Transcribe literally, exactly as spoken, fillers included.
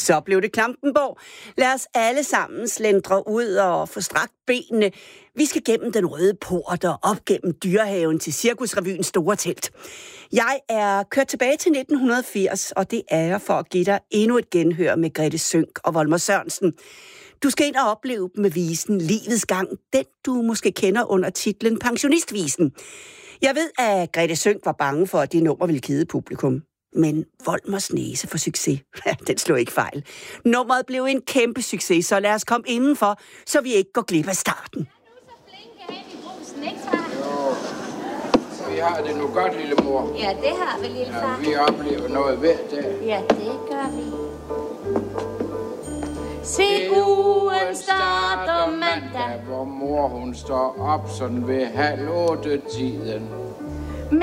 Så blev det Klampenborg. Lad os alle sammen slendre ud og få strakt benene. Vi skal gennem den røde port og op gennem Dyrehaven til Cirkusrevyens store telt. Jeg er kørt tilbage til nitten firs, og det er jeg for at give dig endnu et genhør med Grete Sønck og Volmer Sørensen. Du skal ind og opleve med visen Livets Gang, den du måske kender under titlen Pensionistvisen. Jeg ved, at Grete Sønck var bange for, at det nummer ville kede publikum. Men Volmers næse for succes, den slog ikke fejl. Nummeret blev en kæmpe succes, så lad os komme indenfor, så vi ikke går glip af starten. Vi har det nu godt, lille mor. Ja, det har vi, lille far. Ja, vi oplever noget hver dag. Ja, det gør vi. Se, ugen starter mandag, hvor mor hun står op sådan ved halv otte tiden.